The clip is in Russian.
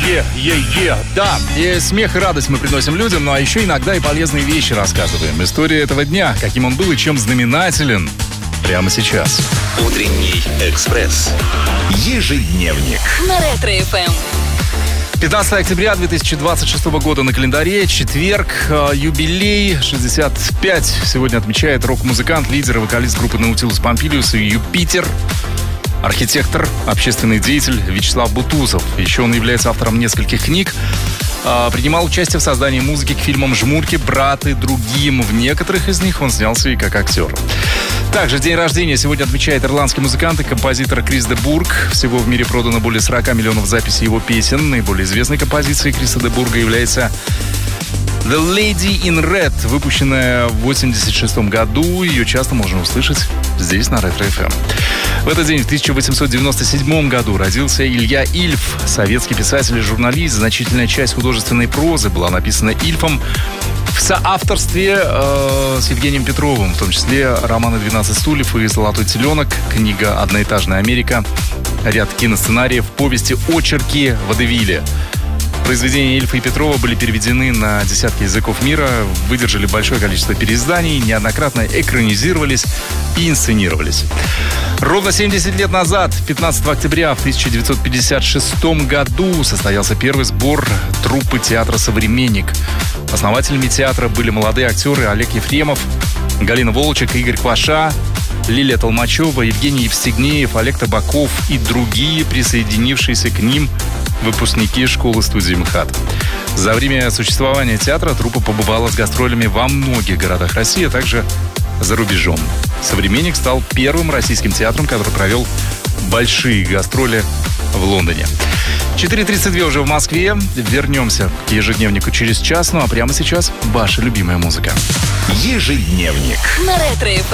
Да, и смех и радость мы приносим людям, ну а еще иногда и полезные вещи рассказываем. История этого дня, каким он был и чем знаменателен, прямо сейчас. Утренний экспресс. Ежедневник. На Ретро-ФМ. 15 октября 2026 года на календаре, четверг, юбилей, 65. Сегодня отмечает рок-музыкант, лидер и вокалист группы Nautilus Pompilius и Юпитер, архитектор, общественный деятель Вячеслав Бутусов. Еще он является автором нескольких книг. Принимал участие в создании музыки к фильмам «Жмурки», «Брат» и другим. В некоторых из них он снялся и как актер. Также день рождения сегодня отмечает ирландский музыкант и композитор Крис де Бург. Всего в мире продано более 40 миллионов записей его песен. Наиболее известной композицией Криса де Бурга является «The Lady in Red», выпущенная в 1986 году. Ее часто можно услышать здесь, на Ретро-ФМ. В этот день, в 1897 году, родился Илья Ильф, советский писатель и журналист. Значительная часть художественной прозы была написана Ильфом в соавторстве с Евгением Петровым, в том числе романы «12 стульев» и «Золотой теленок», книга «Одноэтажная Америка», ряд киносценариев, повести, очерки Водевиля. Произведения Ильфа и Петрова были переведены на десятки языков мира, выдержали большое количество переизданий, неоднократно экранизировались и инсценировались. Ровно 70 лет назад, 15 октября в 1956 году, состоялся первый сбор труппы театра «Современник». Основателями театра были молодые актеры Олег Ефремов, Галина Волчек, Игорь Кваша, Лилия Толмачева, Евгений Евстигнеев, Олег Табаков и другие присоединившиеся к ним выпускники школы-студии МХАТ. За время существования театра труппа побывала с гастролями во многих городах России, а также за рубежом. «Современник» стал первым российским театром, который провел большие гастроли в Лондоне. 4:32 уже в Москве. Вернемся к ежедневнику через час. Ну а прямо сейчас ваша любимая музыка. Ежедневник. На Ретро-ФМ.